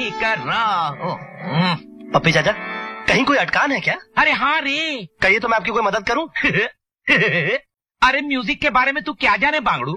कर रहा। पप्पी चाचा, कहीं कोई अटकान है क्या? अरे हाँ रे। कहिए तो मैं आपकी कोई मदद करूं? अरे म्यूजिक के बारे में तू क्या जाने बांगड़ू?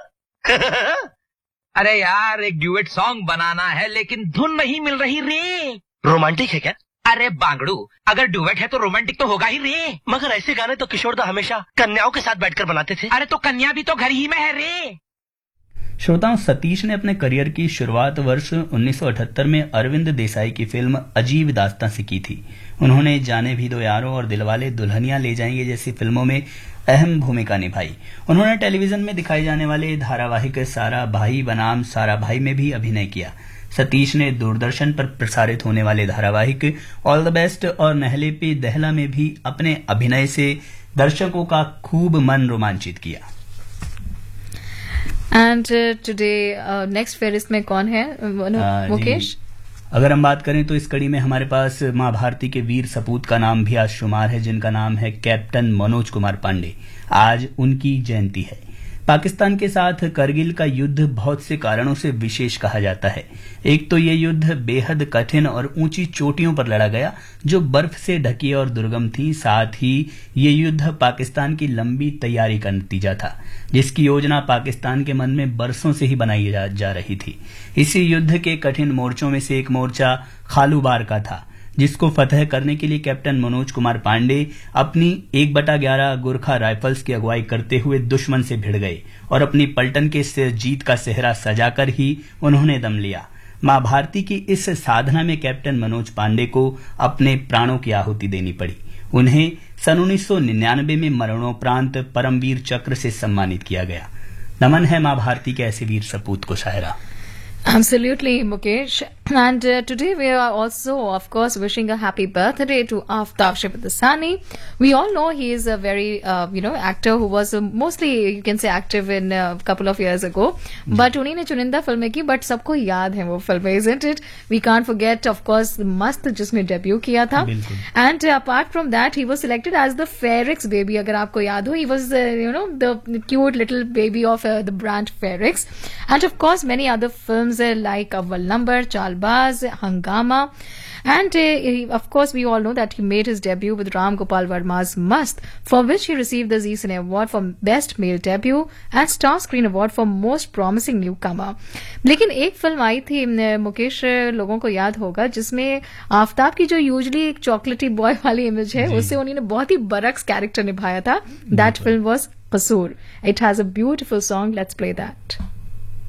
अरे यार एक ड्यूएट सॉन्ग बनाना है लेकिन धुन नहीं मिल रही रे। रोमांटिक है क्या? अरे बांगड़ू, अगर ड्यूएट है तो रोमांटिक तो होगा ही रे। मगर ऐसे गाने तो किशोरदा हमेशा कन्याओं के साथ बैठकर बनाते थे। अरे तो कन्या भी तो घर ही में है रे। श्रोताओं, सतीश ने अपने करियर की शुरुआत वर्ष 1978 में अरविंद देसाई की फिल्म अजीब दास्तां से की थी। उन्होंने जाने भी दो यारों और दिलवाले दुल्हनिया ले जाएंगे जैसी फिल्मों में अहम भूमिका निभाई। उन्होंने टेलीविजन में दिखाए जाने वाले धारावाहिक सारा भाई बनाम सारा भाई में भी अभिनय किया। सतीश ने दूरदर्शन पर प्रसारित होने वाले धारावाहिक ऑल द बेस्ट और नहले पे दहला में भी अपने अभिनय से दर्शकों का खूब मन रोमांचित किया। एंड टुडे नेक्स्ट फेरिस्त में कौन है मुकेश? अगर हम बात करें तो इस कड़ी में हमारे पास मां भारती के वीर सपूत का नाम भी आज शुमार है, जिनका नाम है कैप्टन मनोज कुमार पांडे। आज उनकी जयंती है। पाकिस्तान के साथ करगिल का युद्ध बहुत से कारणों से विशेष कहा जाता है। एक तो ये युद्ध बेहद कठिन और ऊंची चोटियों पर लड़ा गया जो बर्फ से ढकी और दुर्गम थी। साथ ही ये युद्ध पाकिस्तान की लंबी तैयारी का नतीजा था, जिसकी योजना पाकिस्तान के मन में बरसों से ही बनाई जा रही थी। इसी युद्ध के कठिन मोर्चों में से एक मोर्चा खालूबार का था, जिसको फतह करने के लिए कैप्टन मनोज कुमार पांडे अपनी 1/11 गोरखा राइफल्स की अगुवाई करते हुए दुश्मन से भिड़ गए और अपनी पलटन के सिर जीत का सेहरा सजाकर ही उन्होंने दम लिया। मां भारती की इस साधना में कैप्टन मनोज पांडे को अपने प्राणों की आहुति देनी पड़ी। उन्हें सन 1999 में मरणोपरांत परमवीर चक्र से सम्मानित किया गया। नमन है मां भारती के ऐसे वीर सपूत को शायरा। Absolutely, Mukesh. And today we are also, of course, wishing a happy birthday to Aftab Shivatasani. We all know he is a very, actor who was mostly, you can say, active in a couple of years ago. But उन्हीं ने चुनिंदा फिल्में की, but सबको याद है वो फिल्में, isn't it? We can't forget, of course, मस्त जिसमें डेब्यू किया था. And apart from that, he was selected as the Fairix baby. अगर आपको याद हो, he was, the cute little baby of the brand Fairix. And of course, many other films like Awwal Number, Chalbaz, Hangama, and of course we all know that he made his debut with Ram Gopal Verma's Mast, for which he received the Zee Cine Award for Best Male Debut and Star Screen Award for Most Promising Newcomer. लेकिन एक film आई थी मुकेश, लोगों को याद होगा, जिसमें आफ्ताब की जो यूजली एक चॉकलेटी बॉय वाली इमेज है, उससे उन्होंने बहुत ही बरक्स कैरेक्टर निभाया था. दैट फिल्म वॉज कसूर. It has a beautiful song. Let's play that.